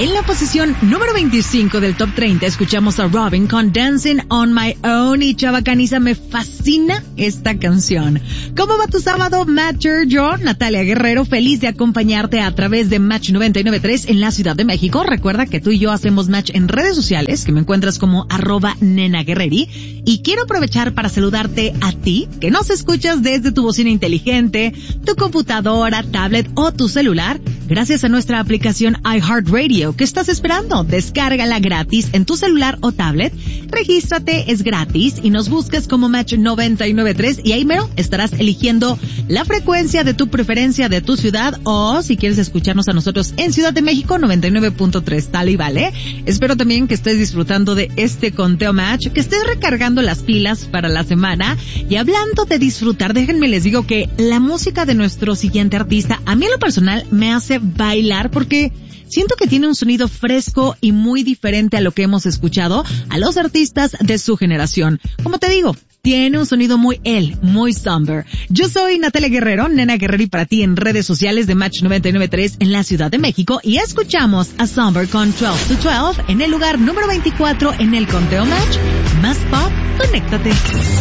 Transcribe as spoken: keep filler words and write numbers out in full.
En la posición número veinticinco del Top treinta escuchamos a Robin con Dancing on My Own. Y Chava Caniza, me fascina esta canción. ¿Cómo va tu sábado, Matcher? Yo, Natalia Guerrero, feliz de acompañarte a través de Match noventa y nueve punto tres en la Ciudad de México. Recuerda que tú y yo hacemos match en redes sociales, que me encuentras como arroba Nena Guerreri. Y quiero aprovechar para saludarte a ti, que nos escuchas desde tu bocina inteligente, tu computadora, tablet o tu celular, gracias a nuestra aplicación iHeartRadio. ¿Qué estás esperando? Descárgala gratis en tu celular o tablet. Regístrate, es gratis y nos buscas como Match noventa y nueve punto tres y ahí mero estarás eligiendo la frecuencia de tu preferencia de tu ciudad, o si quieres escucharnos a nosotros en Ciudad de México, noventa y nueve punto tres, tal y vale. Espero también que estés disfrutando de este conteo Match, que estés recargando las pilas para la semana. Y hablando de disfrutar, déjenme les digo que la música de nuestro siguiente artista, a mí en lo personal me hace bailar porque siento que tiene un sonido fresco y muy diferente a lo que hemos escuchado a los artistas de su generación. Como te digo, tiene un sonido muy él, muy somber. Yo soy Natalia Guerrero, Nena Guerreri para ti en redes sociales de Match noventa y nueve punto tres en la Ciudad de México, y escuchamos a Somber con doce to doce en el lugar número veinticuatro en el conteo Match. Más pop, conéctate.